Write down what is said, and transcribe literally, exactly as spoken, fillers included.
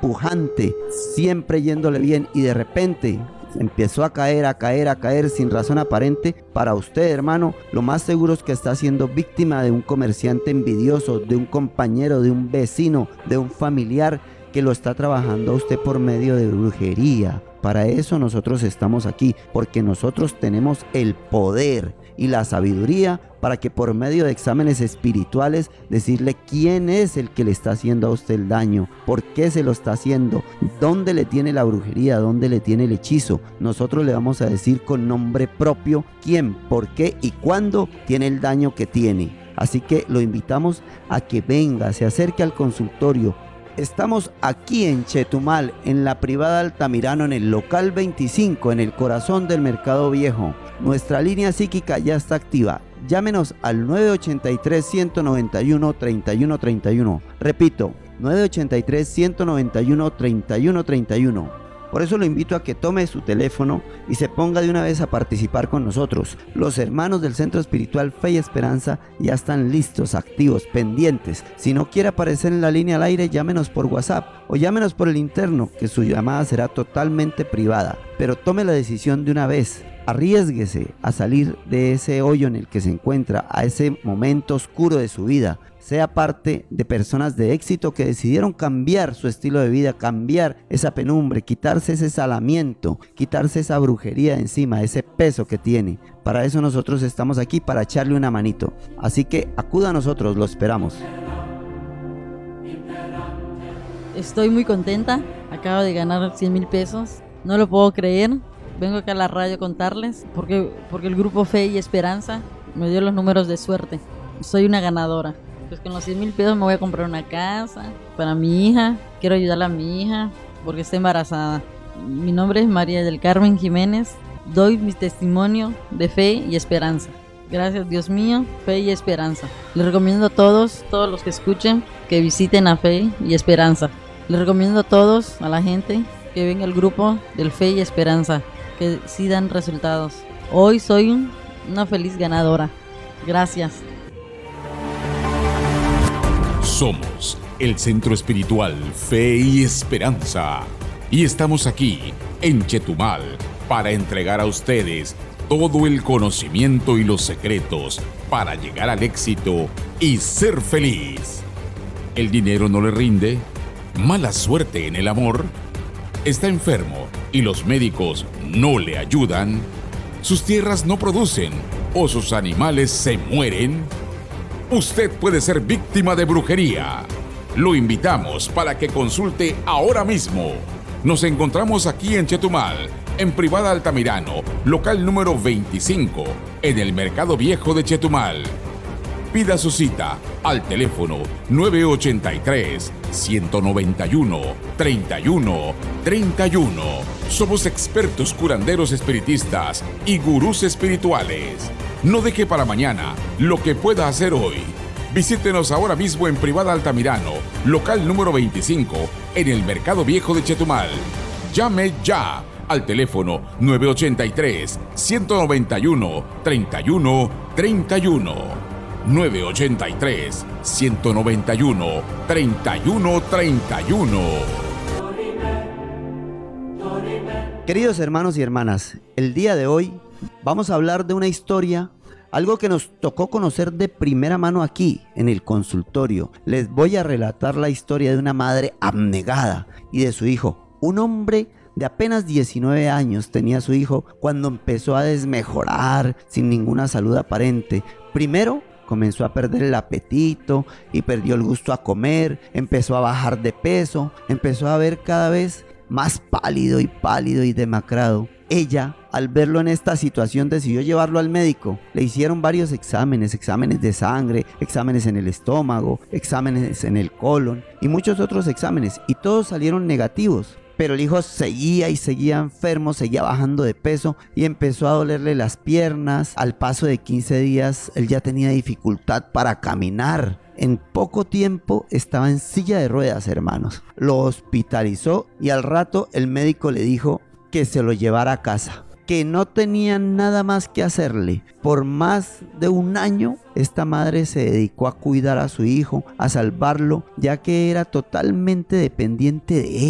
pujante, siempre yéndole bien, y de repente empezó a caer, a caer, a caer sin razón aparente, para usted, hermano, lo más seguro es que está siendo víctima de un comerciante envidioso, de un compañero, de un vecino, de un familiar que lo está trabajando a usted por medio de brujería. Para eso nosotros estamos aquí, porque nosotros tenemos el poder y la sabiduría para que por medio de exámenes espirituales decirle quién es el que le está haciendo a usted el daño, por qué se lo está haciendo, dónde le tiene la brujería, dónde le tiene el hechizo. Nosotros le vamos a decir con nombre propio quién, por qué y cuándo tiene el daño que tiene. Así que lo invitamos a que venga, se acerque al consultorio. Estamos aquí en Chetumal, en la privada Altamirano, en el local veinticinco, en el corazón del Mercado Viejo. Nuestra línea psíquica ya está activa. Llámenos al nueve ochenta y tres, ciento noventa y uno, treinta y uno treinta y uno. Repito, nueve ochenta y tres, ciento noventa y uno, treinta y uno treinta y uno. Por eso lo invito a que tome su teléfono y se ponga de una vez a participar con nosotros. Los hermanos del Centro Espiritual Fe y Esperanza ya están listos, activos, pendientes. Si no quiere aparecer en la línea al aire, llámenos por WhatsApp o llámenos por el interno, que su llamada será totalmente privada. Pero tome la decisión de una vez. Arriésguese a salir de ese hoyo en el que se encuentra, a ese momento oscuro de su vida. Sea parte de personas de éxito que decidieron cambiar su estilo de vida, cambiar esa penumbre, quitarse ese salamiento, quitarse esa brujería de encima, ese peso que tiene. Para eso nosotros estamos aquí, para echarle una manito. Así que acuda a nosotros, lo esperamos. Estoy muy contenta, acabo de ganar cien mil pesos, no lo puedo creer. Vengo acá a la radio a contarles porque, porque el grupo Fe y Esperanza me dio los números de suerte. Soy una ganadora. Pues con los cien mil pesos me voy a comprar una casa para mi hija. Quiero ayudarle a mi hija porque está embarazada. Mi nombre es María del Carmen Jiménez. Doy mi testimonio de fe y esperanza. Gracias, Dios mío, Fe y Esperanza. Les recomiendo a todos, todos los que escuchen, que visiten a Fe y Esperanza. Les recomiendo a todos, a la gente, que venga al grupo del Fe y Esperanza, que sí dan resultados. Hoy soy una feliz ganadora. Gracias. Somos el Centro Espiritual Fe y Esperanza y estamos aquí en Chetumal para entregar a ustedes todo el conocimiento y los secretos para llegar al éxito y ser feliz. ¿El dinero no le rinde? ¿Mala suerte en el amor? ¿Está enfermo y los médicos no le ayudan? ¿Sus tierras no producen o sus animales se mueren? Usted puede ser víctima de brujería. Lo invitamos para que consulte ahora mismo. Nos encontramos aquí en Chetumal, en Privada Altamirano, local número veinticinco, en el Mercado Viejo de Chetumal. Pida su cita al teléfono nueve ochenta y tres, ciento noventa y uno, treinta y uno treinta y uno. Somos expertos curanderos espiritistas y gurús espirituales. No deje para mañana lo que pueda hacer hoy. Visítenos ahora mismo en Privada Altamirano, local número veinticinco, en el Mercado Viejo de Chetumal. Llame ya al teléfono nueve ochenta y tres, ciento noventa y uno, treinta y uno treinta y uno. nueve ochenta y tres, ciento noventa y uno, treinta y uno treinta y uno. Queridos hermanos y hermanas, el día de hoy vamos a hablar de una historia, algo que nos tocó conocer de primera mano aquí en el consultorio. Les voy a relatar la historia de una madre abnegada y de su hijo. Un hombre de apenas diecinueve años tenía su hijo cuando empezó a desmejorar sin ninguna salud aparente. Primero comenzó a perder el apetito y perdió el gusto a comer, empezó a bajar de peso, empezó a ver cada vez más pálido y pálido y demacrado. Ella, al verlo en esta situación, decidió llevarlo al médico. Le hicieron varios exámenes, exámenes de sangre, exámenes en el estómago, exámenes en el colon y muchos otros exámenes, y todos salieron negativos. Pero el hijo seguía y seguía enfermo, seguía bajando de peso y empezó a dolerle las piernas. Al paso de quince días, él ya tenía dificultad para caminar. En poco tiempo estaba en silla de ruedas, hermanos. Lo hospitalizó y al rato el médico le dijo que se lo llevara a casa, que no tenía nada más que hacerle. Por más de un año, esta madre se dedicó a cuidar a su hijo, a salvarlo, ya que era totalmente dependiente de él.